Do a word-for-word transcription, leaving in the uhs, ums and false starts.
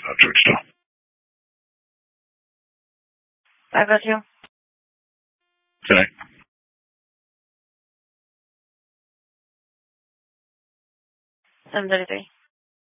uh, Georgetown. Bye, bless you. Okay. seven thirty-three.